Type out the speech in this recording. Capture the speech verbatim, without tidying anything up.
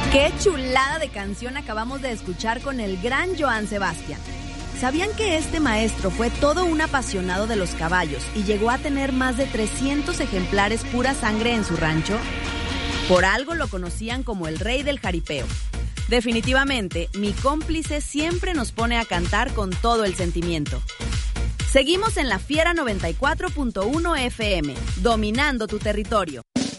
Qué chulada de canción acabamos de escuchar con el gran Joan Sebastián. ¿Sabían que este maestro fue todo un apasionado de los caballos y llegó a tener más de trescientos ejemplares pura sangre en su rancho? Por algo lo conocían como el rey del jaripeo. Definitivamente, mi cómplice siempre nos pone a cantar con todo el sentimiento. Seguimos en La Fiera noventa y cuatro punto uno F M, dominando tu territorio.